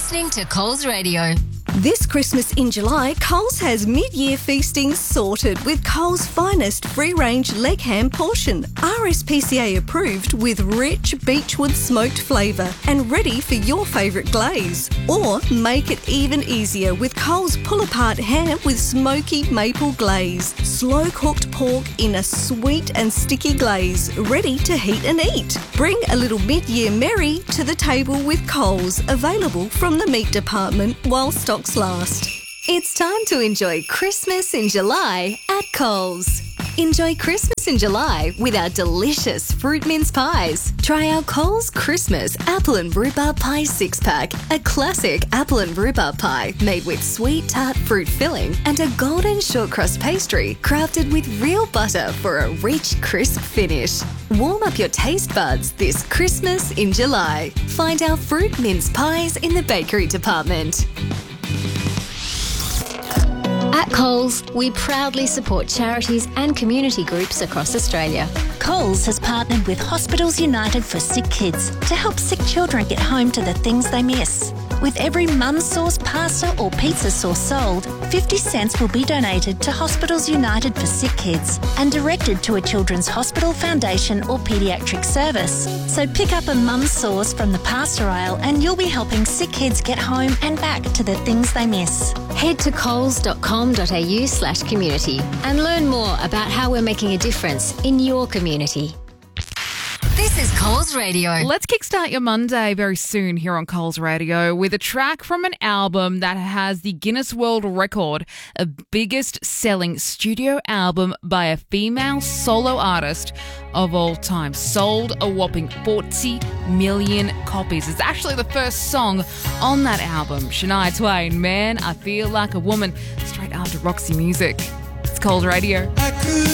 listening to Coles Radio. This Christmas in July, Coles has mid-year feasting sorted with Coles' finest free-range leg ham portion, RSPCA approved with rich beechwood smoked flavour and ready for your favourite glaze. Or make it even easier with Coles pull-apart ham with smoky maple glaze, slow-cooked pork in a sweet and sticky glaze, ready to heat and eat. Bring a little mid-year merry to the table with Coles, available from the meat department while stocks last. It's time to enjoy Christmas in July at Coles. Enjoy Christmas in July with our delicious fruit mince pies. Try our Coles Christmas apple and rhubarb pie 6-pack, a classic apple and rhubarb pie made with sweet tart fruit filling and a golden short crust pastry crafted with real butter for a rich, crisp finish. Warm up your taste buds this Christmas in July. Find our fruit mince pies in the bakery department. At Coles, we proudly support charities and community groups across Australia. Coles has partnered with Hospitals United for Sick Kids to help sick children get home to the things they miss. With every mum sauce, pasta or pizza sauce sold, 50 cents will be donated to Hospitals United for Sick Kids and directed to a children's hospital, foundation or paediatric service. So pick up a mum sauce from the pasta aisle and you'll be helping sick kids get home and back to the things they miss. Head to coles.com.au/community and learn more about how we're making a difference in your community. This is Coles Radio. Let's kickstart your Monday very soon here on Coles Radio with a track from an album that has the Guinness World Record of biggest selling studio album by a female solo artist of all time. Sold a whopping 40 million copies. It's actually the first song on that album. Shania Twain, Man, I Feel Like a Woman, straight after Roxy Music. It's Coles Radio.